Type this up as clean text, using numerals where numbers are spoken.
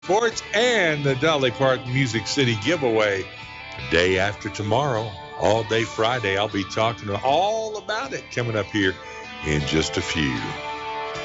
Sports and the Dolly Parton Music City giveaway. Day after tomorrow, all day Friday, I'll be talking all about it coming up here in just a few.